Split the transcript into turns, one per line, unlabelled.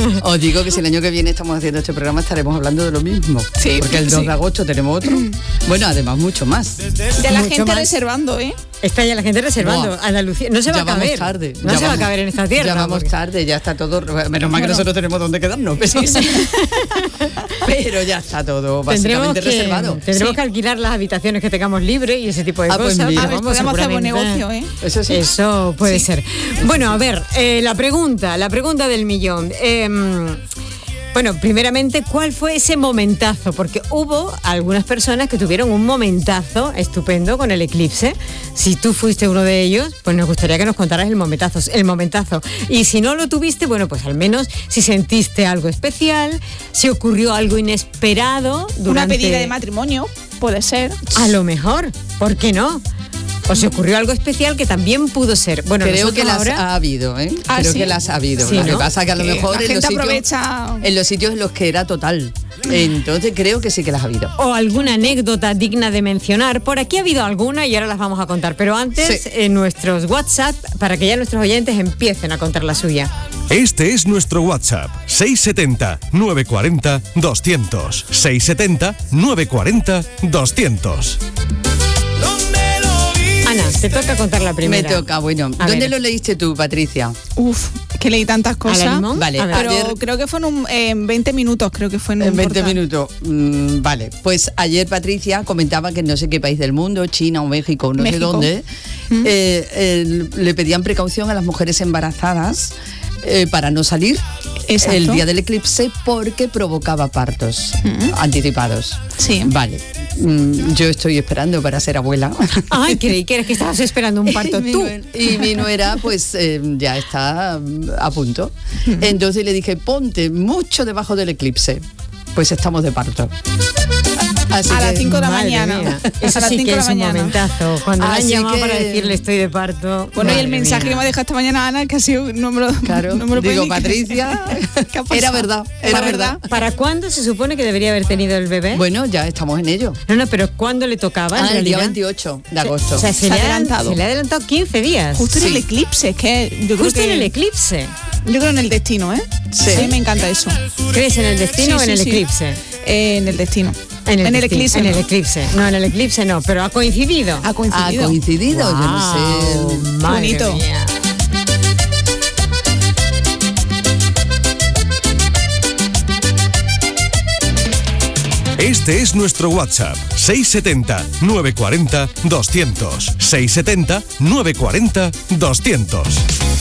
Os digo que si el año que viene estamos haciendo este programa estaremos hablando de lo mismo.
Sí,
porque el 2 de agosto tenemos otro. Bueno, además mucho más.
Ya la
Mucho
gente
más.
reservando, ¿eh?
Está ya la gente reservando.
Buah.
Andalucía. No se va
Ya
a caber.
vamos tarde.
No
Ya
se va a
vamos-
caber en esta tierra.
Ya vamos
porque-
tarde, ya está todo. Menos mal que nosotros tenemos donde quedarnos. Pero, pero ya está todo básicamente reservado.
Tendremos que alquilar las habitaciones que tengamos libres y ese tipo de
Ah, pues
cosas.
mira.
pero
A ver, podemos hacer buen
seguramente-
negocio, ¿eh?
Eso sí.
Eso puede ser. Bueno, a ver, la pregunta del millón. Bueno, primeramente, ¿cuál fue ese momentazo? Porque hubo algunas personas que tuvieron un momentazo estupendo con el eclipse. Si tú fuiste uno de ellos, pues nos gustaría que nos contaras el momentazo. Y si no lo tuviste, bueno, pues al menos si sentiste algo especial, si ocurrió algo inesperado
Una
durante...
pedida de matrimonio, puede ser.
A lo mejor, ¿por qué no? O se ocurrió algo especial que también pudo ser. Bueno,
Creo
nosotros
que las
ahora...
ha habido, ¿eh?
Ah,
Creo
¿sí?
que las ha habido.
Sí,
Lo que
¿no?
pasa que a lo
Que
mejor
la gente aprovecha.
en los sitios en los que era total. Entonces creo que sí que las ha habido.
O alguna anécdota digna de mencionar. Por aquí ha habido alguna y ahora las vamos a contar. Pero antes,
Sí.
en nuestros WhatsApp, para que ya nuestros oyentes empiecen a contar la suya.
Este es nuestro WhatsApp, 670-940-200. 670-940-200.
Ana, te toca contar la primera.
Me toca, bueno.
A
¿Dónde
ver.
lo leíste tú, Patricia?
Uf, que leí tantas
¿A la
cosas.
Limón?
Vale,
A ver.
Pero
ayer-
creo que fue en 20 minutos, creo que fue en un
En 20
portal.
minutos. Vale, pues ayer Patricia comentaba que en no sé qué país del mundo, China o México, no sé
México.
dónde, le pedían precaución a las mujeres embarazadas para no salir
Exacto.
el día del eclipse porque provocaba partos anticipados.
Sí.
Vale, yo estoy esperando para ser abuela.
Ay, creí que estabas esperando un parto tú.
Y mi nuera pues ya está a punto. Entonces le dije, ponte mucho debajo del eclipse. Pues estamos de parto. Así
A las
que-
5 de la
Madre
mañana.
mía,
A
eso
las
sí
5
que
de la
es un
mañana.
momentazo. Cuando me han
Así
llamado
que-
para decirle estoy de parto.
Bueno, y el
madre
mensaje
mía.
que me ha dejado esta mañana Ana, que ha sido, no me lo
Claro,
no me lo puedo
digo,
ni creer.
Patricia,
¿Qué ha pasado?
era verdad, era verdad.
¿Para cuándo se supone que debería haber tenido el bebé?
Bueno, ya estamos en ello.
No, pero ¿cuándo le tocaba? en
El día
realidad?
28 de agosto.
O sea,
Se ha adelantado.
Se le ha adelantado 15 días.
Justo en
Sí.
el eclipse, es que yo creo
Justo
que
en el eclipse.
yo creo en el destino, ¿eh?
Sí.
A mí me encanta eso.
¿Crees en el destino
Sí,
o en
sí,
el
sí.
eclipse?
En el destino.
En el destino,
eclipse.
En
no.
el eclipse. No, en el eclipse no, pero ha coincidido.
Ha
Ha
coincidido.
coincidido, yo no sé.
Guau, madre
bonito.
mía.
Este es nuestro WhatsApp, 670-940-200. 670-940-200.